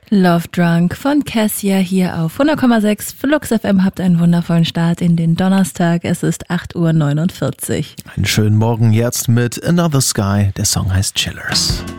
Love Drunk von Cassia hier auf 100,6 Flux FM. Habt einen wundervollen Start in den Donnerstag. Es ist 8:49 Uhr. Einen schönen Morgen jetzt mit Another Sky. Der Song heißt Chillers.